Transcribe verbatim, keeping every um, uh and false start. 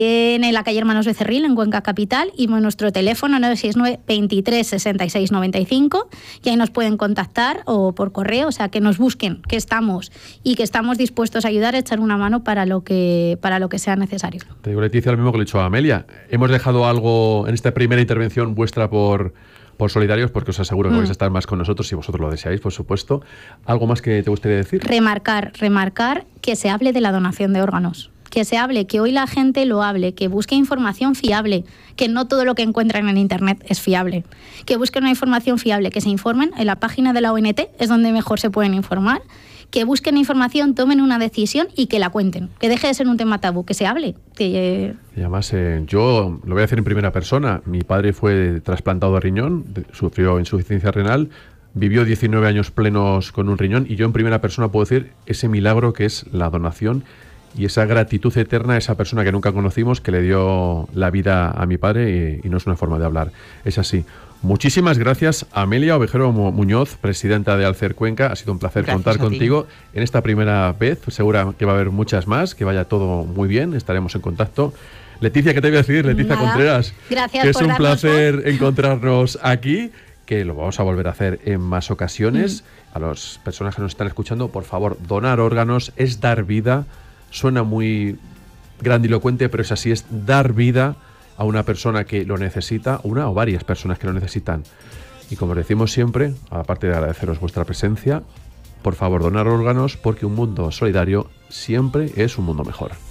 en la calle Hermanos Becerril, en Cuenca Capital, y nuestro teléfono nueve seis nueve, veintitrés, sesenta y seis, noventa y cinco, y ahí nos pueden contactar o por correo, o sea, que nos busquen, que estamos y que estamos dispuestos a ayudar, a echar una mano para lo que, para lo que sea necesario. Te digo, Leticia, lo mismo que le he dicho a Amelia. Hemos dejado algo en esta primera intervención vuestra por... por Solidarios, porque os aseguro que mm. vais a estar más con nosotros si vosotros lo deseáis, por supuesto. ¿Algo más que te gustaría decir? Remarcar, remarcar que se hable de la donación de órganos, que se hable, que hoy la gente lo hable, que busque información fiable, que no todo lo que encuentran en Internet es fiable, que busquen una información fiable, que se informen en la página de la O N T, es donde mejor se pueden informar, que busquen información, tomen una decisión y que la cuenten, que deje de ser un tema tabú, que se hable. Que, eh... Y además, eh, yo lo voy a decir en primera persona, mi padre fue trasplantado de riñón, sufrió insuficiencia renal, vivió diecinueve años plenos con un riñón, y yo en primera persona puedo decir ese milagro que es la donación y esa gratitud eterna a esa persona que nunca conocimos, que le dio la vida a mi padre, y, y no es una forma de hablar, es así. Muchísimas gracias, Amelia Ovejero Muñoz, presidenta de Alcer Cuenca. Ha sido un placer gracias contar contigo en esta primera vez. Segura que va a haber muchas más, que vaya todo muy bien, estaremos en contacto. Leticia, ¿qué te voy a decir? Leticia Nada. Contreras. Gracias que por es un placer voz. encontrarnos aquí, que lo vamos a volver a hacer en más ocasiones. Mm. A las personas que nos están escuchando, por favor, donar órganos es dar vida. Suena muy grandilocuente, pero es así, es dar vida a una persona que lo necesita, una o varias personas que lo necesitan. Y como decimos siempre, aparte de agradeceros vuestra presencia, por favor, donar órganos, porque un mundo solidario siempre es un mundo mejor.